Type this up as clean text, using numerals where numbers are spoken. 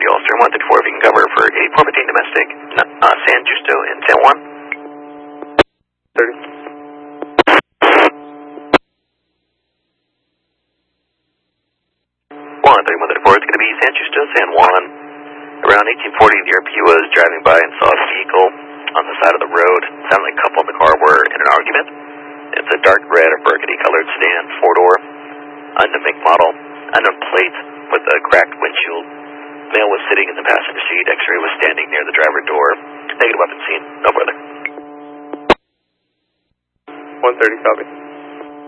Deputy Officer 134, if you can cover for 8415 domestic, San Justo in San Juan. 30. 13134, it's going to be San Justo, San Juan. Around 1840, the RP was driving by and saw a vehicle on the side of the road. Sounded like a couple in the car were in an argument. It's a dark red or burgundy colored sedan, 4-door, unknown make model, unknown plate with a cracked windshield. Male was sitting in the passenger seat. X-ray was standing near the driver door. Negative weapon seen. No further. 130, copy.